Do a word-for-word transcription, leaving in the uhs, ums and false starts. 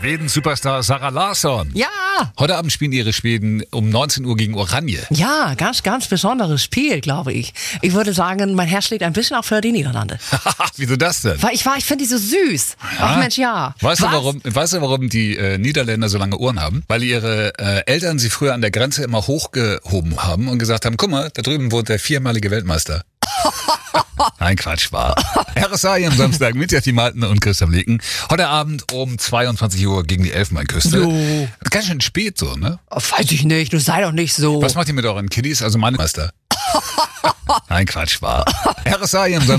Schweden-Superstar Sarah Larsson. Ja! Heute Abend spielen ihre Schweden um neunzehn Uhr gegen Oranje. Ja, ganz, ganz besonderes Spiel, glaube ich. Ich würde sagen, mein Herz schlägt ein bisschen auch für die Niederlande. Wieso das denn? Weil ich war, ich finde die so süß. Ach Mensch, ja. Weißt du, Was? warum, weißt du, warum die äh, Niederländer so lange Ohren haben? Weil ihre äh, Eltern sie früher an der Grenze immer hochgehoben haben und gesagt haben, guck mal, da drüben wohnt der viermalige Weltmeister. Nein, Quatsch, war. R S A am Samstag mit Jackie Malten und Christian Leken. Heute Abend um zweiundzwanzig Uhr gegen die Elfenbeinküste. Jo. Ganz schön spät so, ne? Oh, weiß ich nicht, du sei doch nicht so. Was macht ihr mit euren Kiddies? Also meine Meister. Nein, Quatsch, war. R S A am Samstag.